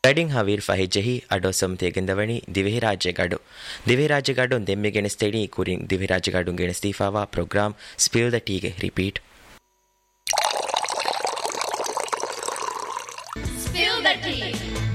ಗಡಿಂಗ್ ಹವೀರ್ ಫಹಿಜೆಹಿ ಅಡೋ ಸಮತೆ ಗೆಂದವಣಿ ದಿವೆಹಿ ರಾಜ್ಯಗಾಡು ದಿವೆಹಿ ರಾಜ್ಯಗಾಡು ದೆಮ್ಮೆ ಗೆಣಸ್ತೆಡಿ ಕುರಿನ್ ದಿವೆಹಿ ರಾಜ್ಯಗಾಡು ಗೆಣಸ್ತೀಫಾವಾ program spill the ಟೀಗೆ repeat Spill the tea.